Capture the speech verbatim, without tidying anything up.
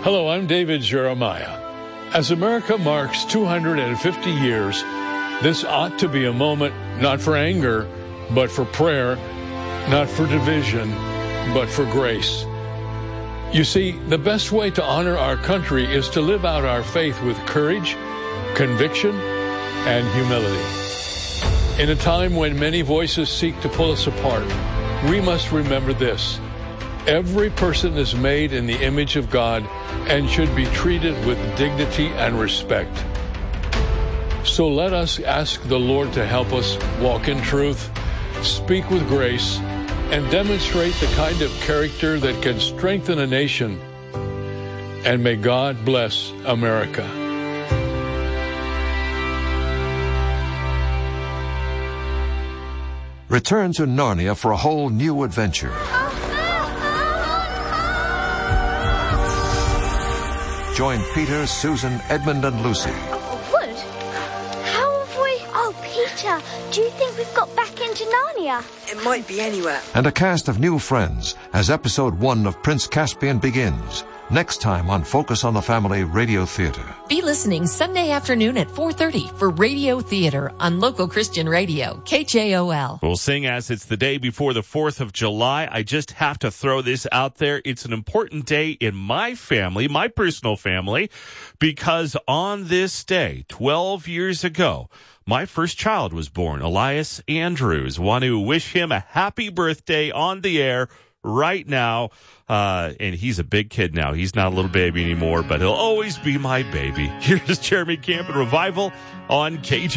Hello, I'm David Jeremiah. As America marks two hundred fifty years, this ought to be a moment not for anger, but for prayer, not for division, but for grace. You see, the best way to honor our country is to live out our faith with courage, conviction, and humility. In a time when many voices seek to pull us apart, we must remember this. Every person is made in the image of God and should be treated with dignity and respect. So let us ask the Lord to help us walk in truth, speak with grace, and demonstrate the kind of character that can strengthen a nation. And may God bless America. Return to Narnia for a whole new adventure. Join Peter, Susan, Edmund, and Lucy. Oh, Wood? How have we... Oh, Peter, do you think we've got back into Narnia? It might be anywhere. And a cast of new friends as episode one of Prince Caspian begins. Next time on Focus on the Family Radio Theater. Be listening Sunday afternoon at four thirty for Radio Theater on local Christian radio, K J O L. We'll sing as it's the day before the fourth of July. I just have to throw this out there. It's an important day in my family, my personal family, because on this day, twelve years ago, my first child was born, Elias Andrews. Want to wish him a happy birthday on the air right now. Uh, and he's a big kid now. He's not a little baby anymore, but he'll always be my baby. Here's Jeremy Camp and Revival on K J.